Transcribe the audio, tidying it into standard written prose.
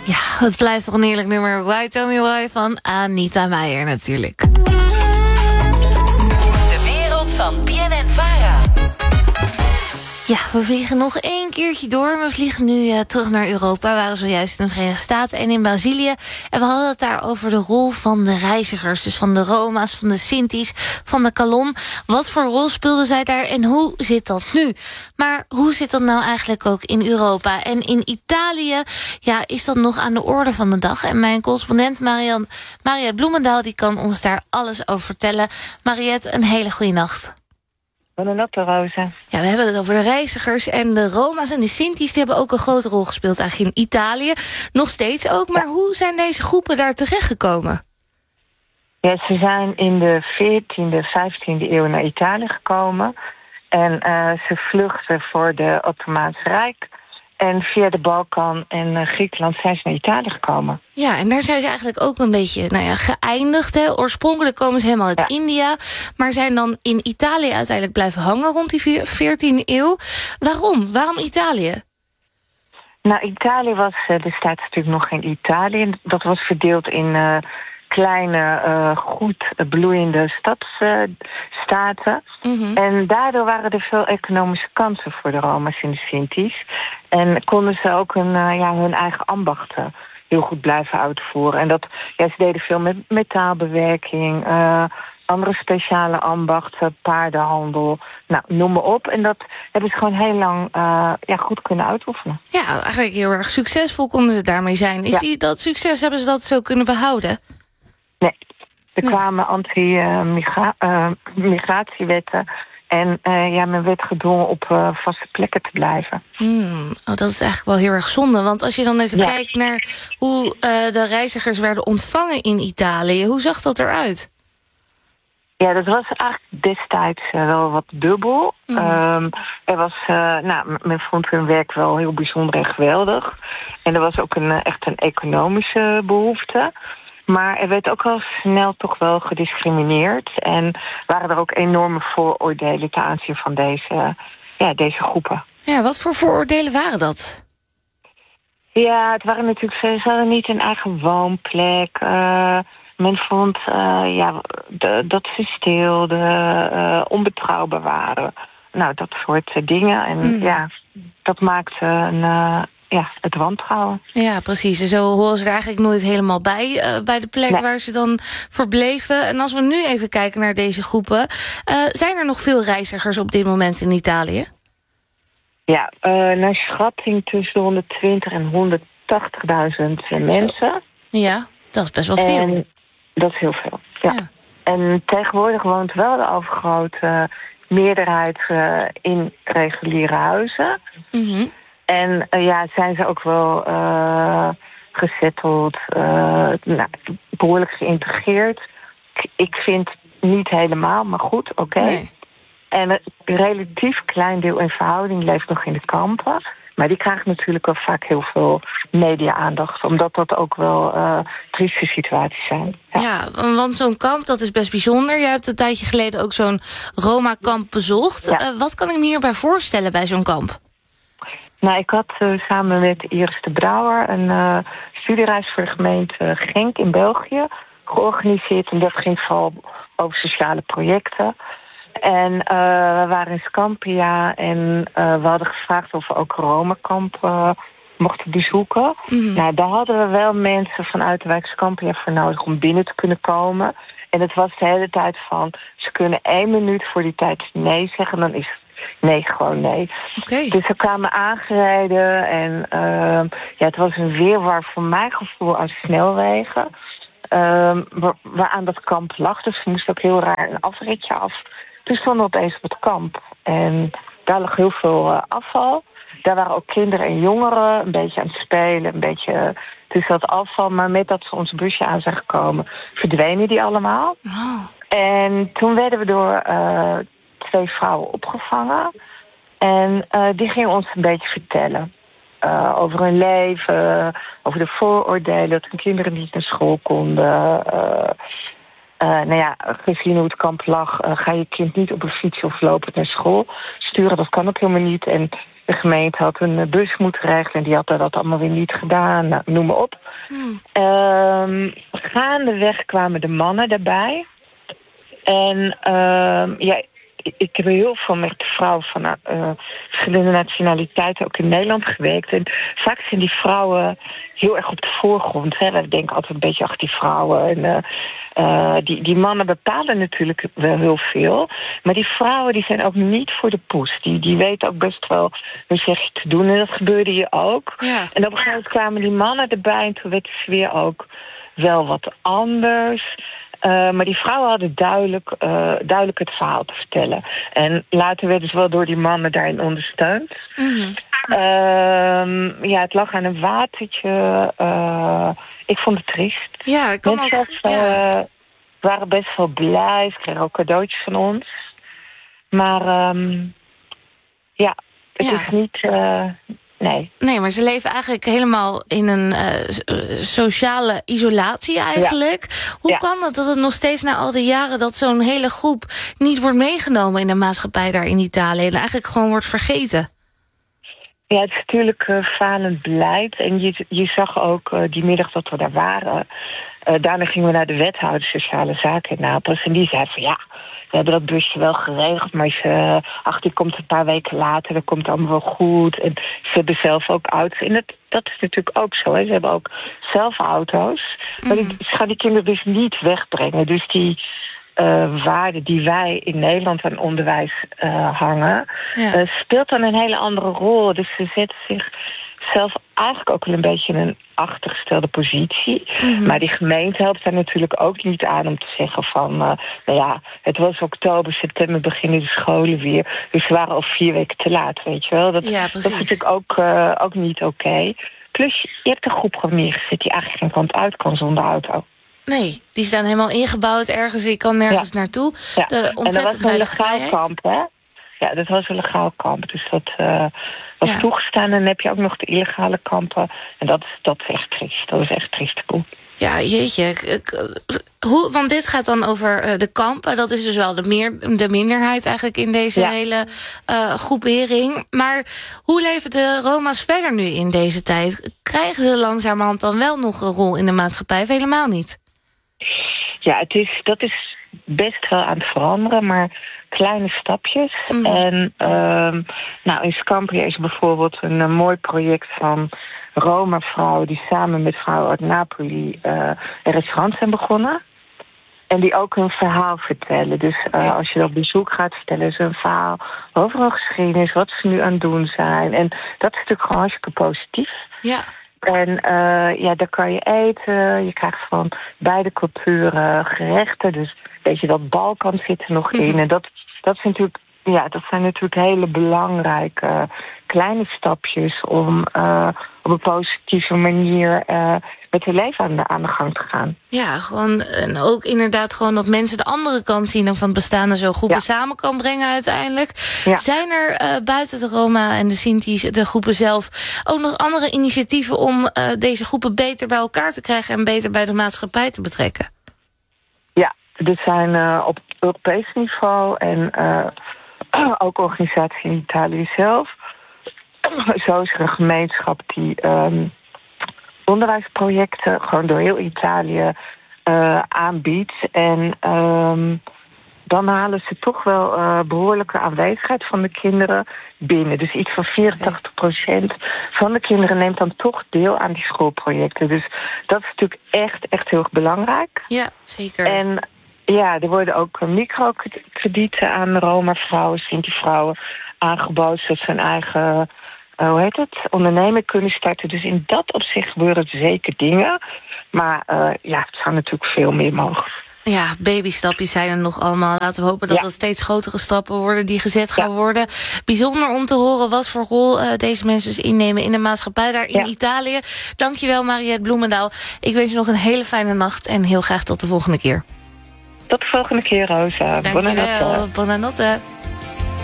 Ja, het blijft toch een heerlijk nummer. Why Tell Me Why van Anita Meijer natuurlijk. De wereld van BNN-Vara. Ja, we vliegen nog 1 keertje door. We vliegen nu terug naar Europa. We waren zojuist in de Verenigde Staten en in Brazilië. En we hadden het daar over de rol van de reizigers. Dus van de Roma's, van de Sinti's, van de Calon. Wat voor rol speelden zij daar en hoe zit dat nu? Maar hoe zit dat nou eigenlijk ook in Europa? En in Italië is dat nog aan de orde van de dag. En mijn correspondent Mariette Bloemendaal die kan ons daar alles over vertellen. Mariette, een hele goede nacht. Buonanotte, Rosa. Ja, we hebben het over de reizigers en de Roma's en de Sinti's. Die hebben ook een grote rol gespeeld eigenlijk in Italië. Nog steeds ook, maar hoe zijn deze groepen daar terechtgekomen? Ja, ze zijn in de 14e, 15e eeuw naar Italië gekomen. En ze vluchten voor de Ottomaanse Rijk. En via de Balkan en Griekenland zijn ze naar Italië gekomen. Ja, en daar zijn ze eigenlijk ook een beetje geëindigd. Hè? Oorspronkelijk komen ze helemaal uit India. Maar zijn dan in Italië uiteindelijk blijven hangen rond die 14e eeuw. Waarom? Waarom Italië? Nou, Italië was destijds natuurlijk nog geen Italië. Dat was verdeeld in kleine, goed bloeiende stadsstaten. En daardoor waren er veel economische kansen voor de Roma's en de Sinti's. En konden ze ook hun eigen ambachten heel goed blijven uitvoeren. En ze deden veel met metaalbewerking, andere speciale ambachten, paardenhandel, noem maar op. En dat hebben ze gewoon heel lang goed kunnen uitoefenen. Ja, eigenlijk heel erg succesvol konden ze daarmee zijn. Dat succes, hebben ze dat zo kunnen behouden? Nee, er kwamen anti-migratiewetten en men werd gedwongen op vaste plekken te blijven. Dat is eigenlijk wel heel erg zonde. Want als je dan even kijkt naar hoe de reizigers werden ontvangen in Italië, hoe zag dat eruit? Ja, dat was eigenlijk destijds wel wat dubbel. Men vond hun werk wel heel bijzonder en geweldig. En er was ook echt een economische behoefte. Maar er werd ook al snel toch wel gediscrimineerd. En waren er ook enorme vooroordelen ten aanzien van deze groepen. Ja, wat voor vooroordelen waren dat? Ja, het waren natuurlijk, ze hadden niet een eigen woonplek. Men vond dat ze steelden, onbetrouwbaar waren. Nou, dat soort dingen. En dat maakte het wantrouwen. Ja, precies. En zo horen ze er eigenlijk nooit helemaal bij de plek waar ze dan verbleven. En als we nu even kijken naar deze groepen, zijn er nog veel reizigers op dit moment in Italië? Ja, naar schatting tussen de 120.000 en 180.000 mensen. Ja, dat is best wel veel. En dat is heel veel, ja. En tegenwoordig woont wel de overgrote meerderheid in reguliere huizen. En zijn ze ook wel gesetteld, behoorlijk geïntegreerd. Ik vind niet helemaal, maar goed, oké. Nee. En een relatief klein deel in verhouding leeft nog in de kampen. Maar die krijgt natuurlijk wel vaak heel veel media-aandacht. Omdat dat ook wel trieste situaties zijn. Ja, want zo'n kamp, dat is best bijzonder. Je hebt een tijdje geleden ook zo'n Roma-kamp bezocht. Ja. Wat kan ik me hierbij voorstellen bij zo'n kamp? Nou, ik had samen met Iris de Brouwer een studiereis voor de gemeente Genk in België georganiseerd. En dat ging vooral over sociale projecten. En we waren in Scampia en we hadden gevraagd of we ook Roma-kamp mochten bezoeken. Nou, daar hadden we wel mensen vanuit de wijk Scampia voor nodig om binnen te kunnen komen. En het was de hele tijd van, ze kunnen 1 minuut voor die tijd nee zeggen, dan is nee, gewoon nee. Okay. Dus we kwamen aangereden en het was een weerwar voor mijn gevoel aan snelwegen. Waaraan dat kamp lag, dus we moesten ook heel raar een afritje af. Toen stonden we opeens op het kamp en daar lag heel veel afval. Daar waren ook kinderen en jongeren een beetje aan het spelen, een beetje tussen dat afval. Maar met dat ze ons busje aan zijn gekomen, verdwenen die allemaal. Oh. En toen werden we door 2 vrouwen opgevangen. En die gingen ons een beetje vertellen over hun leven, over de vooroordelen, dat hun kinderen niet naar school konden. Gezien hoe het kamp lag, ga je kind niet op een fiets of lopend naar school sturen. Dat kan ook helemaal niet. En De gemeente had een bus moeten regelen en die had dat allemaal weer niet gedaan. Nou, noem maar op. Gaandeweg kwamen de mannen daarbij. En ik heb heel veel met vrouwen van verschillende nationaliteiten ook in Nederland gewerkt. En vaak zijn die vrouwen heel erg op de voorgrond. Hè. We denken altijd een beetje achter die vrouwen. En die mannen bepalen natuurlijk wel heel veel. Maar die vrouwen die zijn ook niet voor de poes. Die weten ook best wel wat zeg je te doen. En dat gebeurde hier ook. Ja. En op een gegeven moment kwamen die mannen erbij. En toen werd de sfeer ook wel wat anders. Maar die vrouwen hadden duidelijk het verhaal te vertellen. En later werden ze wel door die mannen daarin ondersteund. Het lag aan een watertje. Ik vond het triest. Ja, ik kan mensen waren best wel blij. Ze kregen ook cadeautjes van ons. Maar het is niet... Nee, maar ze leven eigenlijk helemaal in een sociale isolatie eigenlijk. Ja. Hoe kan dat het nog steeds na al die jaren... dat zo'n hele groep niet wordt meegenomen in de maatschappij daar in Italië... en eigenlijk gewoon wordt vergeten? Ja, het is natuurlijk falend beleid. En je zag ook die middag dat we daar waren... daarna gingen we naar de wethouder Sociale Zaken in Napels... en die zei van we hebben dat busje wel geregeld... maar die komt een paar weken later, dat komt allemaal wel goed. En ze hebben zelf ook auto's. En dat is natuurlijk ook zo. Hè. Ze hebben ook zelf auto's. Maar ze gaan die kinderen dus niet wegbrengen. Dus die waarden die wij in Nederland aan onderwijs hangen... speelt dan een hele andere rol. Dus ze zetten zich... zelf eigenlijk ook wel een beetje in een achtergestelde positie. Maar die gemeente helpt daar natuurlijk ook niet aan om te zeggen van... het was oktober, september beginnen de scholen weer. Dus ze waren al 4 weken te laat, weet je wel. Dat is natuurlijk ook niet oké. Plus, je hebt een groep gewoon neergezet die eigenlijk geen kant uit kan zonder auto. Nee, die staan helemaal ingebouwd ergens. Ik kan nergens naartoe. Ja. En dat was een legaal kamp, hè? Ja, dat was een legaal kamp. Dus dat was toegestaan. En dan heb je ook nog de illegale kampen. En dat is echt triest. Dat is echt triest. Ja, jeetje. Want dit gaat dan over de kampen. Dat is dus wel de minderheid eigenlijk in deze hele groepering. Maar hoe leven de Roma's verder nu in deze tijd? Krijgen ze langzamerhand dan wel nog een rol in de maatschappij? Of helemaal niet? Ja, dat is best wel aan het veranderen, maar kleine stapjes. En in Scampia is bijvoorbeeld een mooi project van Roma-vrouwen... die samen met vrouwen uit Napoli een restaurant zijn begonnen. En die ook hun verhaal vertellen. Dus als je op bezoek gaat, vertellen ze een verhaal over hun geschiedenis... wat ze nu aan het doen zijn. En dat is natuurlijk gewoon hartstikke positief. Ja. En daar kan je eten. Je krijgt van beide culturen gerechten. Dus weet je, dat Balkan zit er nog in. En dat zijn natuurlijk hele belangrijke kleine stapjes... om op een positieve manier met hun leven aan de gang te gaan. Ja, gewoon, en ook inderdaad gewoon dat mensen de andere kant zien... en van het bestaan en zo groepen samen kan brengen uiteindelijk. Ja. Zijn er buiten de Roma en de Sinti's, de groepen zelf... ook nog andere initiatieven om deze groepen beter bij elkaar te krijgen... en beter bij de maatschappij te betrekken? Ja, er zijn op Europees niveau en ook organisaties in Italië zelf... Zo is er een gemeenschap die onderwijsprojecten gewoon door heel Italië aanbiedt. En dan halen ze toch wel behoorlijke aanwezigheid van de kinderen binnen. Dus iets van 84% van de kinderen neemt dan toch deel aan die schoolprojecten. Dus dat is natuurlijk echt heel erg belangrijk. Ja, zeker. En er worden ook microkredieten aan Roma-vrouwen, Sinti-vrouwen aangeboden, zodat ze hun eigen onderneming kunnen starten. Dus in dat opzicht gebeuren zeker dingen. Maar het zou natuurlijk veel meer mogen. Ja, babystapjes zijn er nog allemaal. Laten we hopen dat er steeds grotere stappen worden die gezet gaan worden. Bijzonder om te horen wat voor rol deze mensen dus innemen in de maatschappij daar in Italië. Dankjewel, Mariette Bloemendaal. Ik wens je nog een hele fijne nacht en heel graag tot de volgende keer. Tot de volgende keer, Rosa. Dankjewel. Buonanotte.